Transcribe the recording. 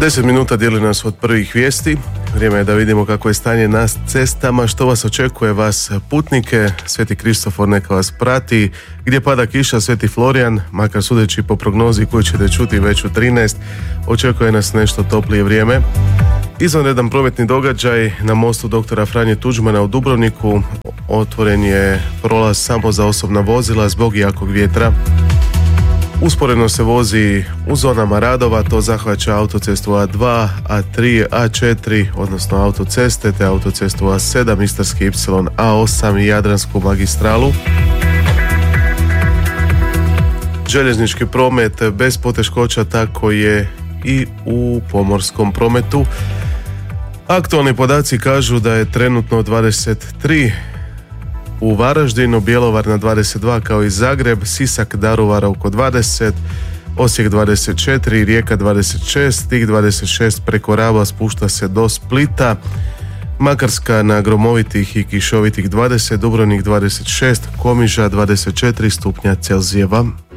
10 minuta dijeli nas od prvih vijesti. Vrijeme je da vidimo kako je stanje na cestama, što vas očekuje, vas putnike. Sveti Kristofor neka vas prati. Gdje pada kiša, Sveti Florijan, makar sudeći po prognozi koju ćete čuti već u 13, očekuje nas nešto toplije vrijeme. Izvanredan prometni događaj na mostu doktora Franje Tuđmana u Dubrovniku. Otvoren je prolaz samo za osobna vozila zbog jakog vjetra. Usporeno se vozi u zonama radova, to zahvaća autocestu A2, A3, A4, odnosno autoceste, te autocestu A7, Istarski Y, A8 i Jadransku magistralu. Željeznički promet bez poteškoća, tako je i u pomorskom prometu. Aktualni podaci kažu da je trenutno 23 u Varaždinu, Bjelovar na 22 kao i Zagreb, Sisak, Daruvar oko 20, Osijek 24, Rijeka 26, Stig 26 preko Raba spušta se do Splita, Makarska na gromovitih i kišovitih 20, Dubrovnik 26, Komiža 24 stupnja Celzijeva.